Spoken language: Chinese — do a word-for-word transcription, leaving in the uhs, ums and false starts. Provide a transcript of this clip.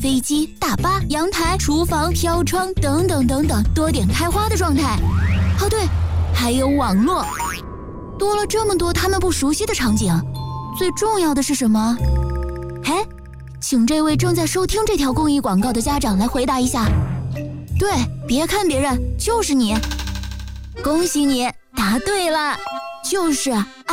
飞机、大巴、阳台、厨房、飘窗等等等等，多点开花的状态。哦对，还有网络。多了这么多他们不熟悉的场景，最重要的是什么？哎，请这位正在收听这条公益广告的家长来回答一下。对，别看别人，就是你。恭喜你，答对了，就是